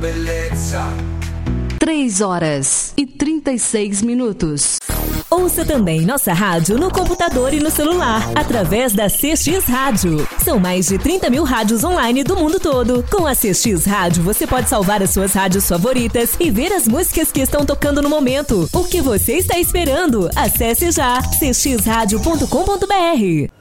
Beleza. 3h36. Ouça também nossa rádio no computador e no celular, através da CX Rádio. São mais de 30 mil rádios online do mundo todo. Com a CX Rádio, você pode salvar as suas rádios favoritas e ver as músicas que estão tocando no momento. O que você está esperando? Acesse já cxradio.com.br.